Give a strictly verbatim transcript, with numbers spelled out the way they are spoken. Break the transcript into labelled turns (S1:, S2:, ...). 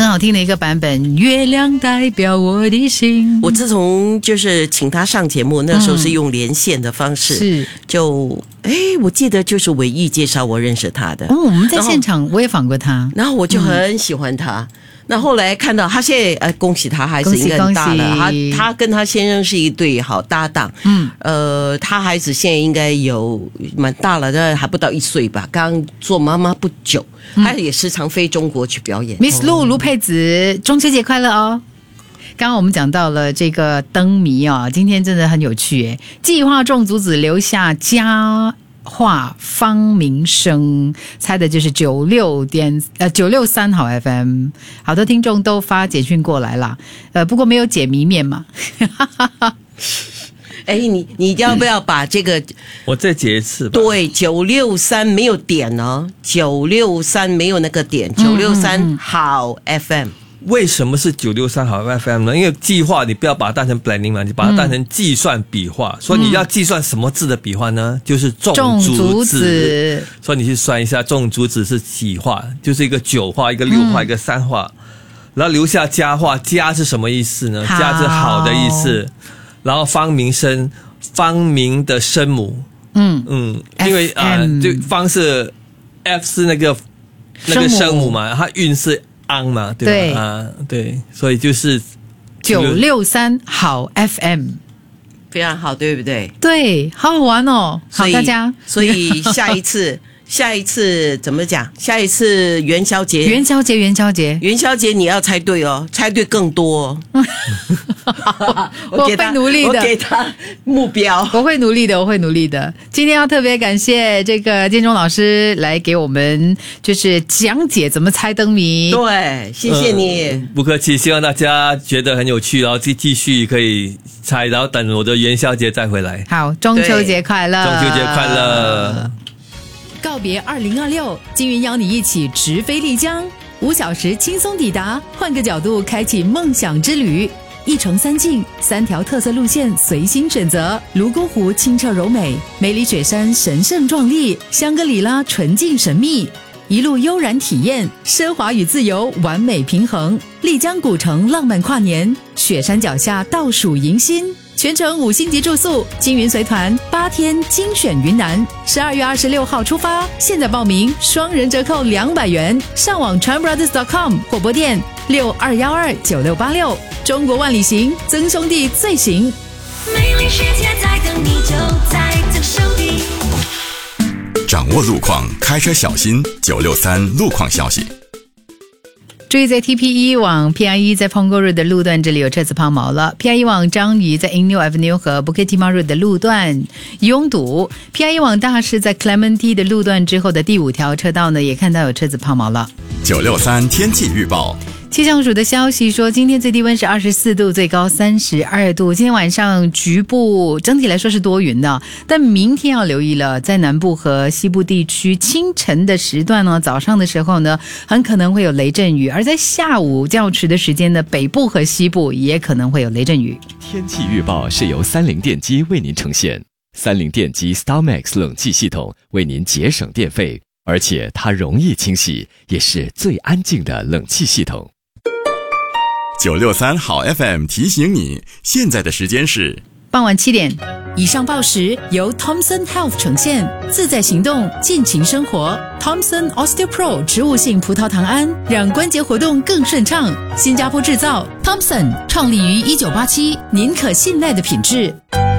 S1: 好听的一个版本，月亮代表我的心。
S2: 我自从就是请他上节目，那时候是用连线的方式，
S1: 嗯、是
S2: 就哎，我记得就是伟毅介绍我认识他的。
S1: 哦，我们在现场我也访过他，
S2: 然后我就很喜欢他。嗯，那后来看到他现在，呃，恭喜他，孩子应该很大了。他他跟他先生是一对好搭档。嗯，呃，他孩子现在应该有蛮大了，但还不到一岁吧，刚做妈妈不久。嗯，他也时常飞中国去表演。
S1: Miss Lu 卢佩子，中秋节快乐哦！刚刚我们讲到了这个灯谜啊，今天真的很有趣诶。计划种竹子留下家话方明生，猜的就是九六点呃九六三好 F M， 好多听众都发简讯过来啦，呃不过没有解谜面嘛。
S2: 哎，你你要不要把这个？
S3: 我再解一次吧。
S2: 对，九六三没有点哦，九六三没有那个点，九六三好 F M。
S3: 为什么是九六三好 F M 呢？因为计划你不要把它当成 planning 嘛，你把它当成计算笔画。嗯，所以你要计算什么字的笔画呢？就是种竹子。所以你去算一下，种竹子是几画？就是一个九画，一个六画，嗯，一个三画。然后留下家话，家是什么意思呢？家是好的意思。然后方明生，方明的声母。嗯嗯，因为啊，呃，就方是 F 是那个那个声母嘛，它韵是昂嘛，对吧？对啊，对，所以就是
S1: 九六三好 F M，
S2: 非常好，对不对？
S1: 对，好好玩哦，好大家。
S2: 所以下一次，下一次怎么讲？下一次元宵节，
S1: 元宵节，元宵节，
S2: 元宵节你要猜对哦，猜对更多哦。
S1: 我会努力的，
S2: 我给他目标，
S1: 我会努力的，我会努力的。今天要特别感谢这个建中老师来给我们就是讲解怎么猜灯谜。
S2: 对，谢谢你，
S3: 嗯，不客气。希望大家觉得很有趣，然后继继续可以猜，然后等我的元宵节再回来。
S1: 好，中秋节快乐！
S3: 中秋节快乐！
S4: 告别二零二六，金云邀你一起直飞丽江，五小时轻松抵达，换个角度开启梦想之旅。一城三境，三条特色路线随心选择。泸沽湖清澈柔美，梅里雪山神圣壮丽，香格里拉纯净神秘。一路悠然体验，奢华与自由完美平衡。丽江古城浪漫跨年，雪山脚下倒数迎新。全程五星级住宿，金云随团八天精选云南，十二月二十六号出发，现在报名双人折扣两百元，上网 chinbrothers dot com 或拨电六二幺二九六八六。中国万里行，曾兄弟最行。
S5: 美丽世界在等你，就在这手里。
S6: 掌握路况，开车小心。九六三路况消息。
S1: 注意，在 T P 一 往 P I 一 在 Punggol Road 的路段，这里有车子抛锚了。P I 一 往樟宜在 Eng Neo Avenue 和 Bukit Timah Road 的路段拥堵。P I 一 往大市在 Clementi 的路段之后的第五条车道呢，也看到有车子抛锚了。
S6: 九六三天气预报。
S1: 气象署的消息说，今天最低温是二十四度，最高三十二度。今天晚上局部整体来说是多云的，但明天要留意了，在南部和西部地区清晨的时段呢，早上的时候呢，很可能会有雷阵雨，而在下午较迟的时间呢，北部和西部也可能会有雷阵雨。
S7: 天气预报是由三菱电机为您呈现，三菱电机 StarMax 冷气系统为您节省电费，而且它容易清洗，也是最安静的冷气系统。
S6: 九六三好 F M 提醒你，现在的时间是
S1: 傍晚七点。
S4: 以上报时由 Thomson Health 呈现，自在行动，尽情生活。Thomson OsteoPro 植物性葡萄糖胺，让关节活动更顺畅。新加坡制造 ，Thomson 创立于一九八七，您可信赖的品质。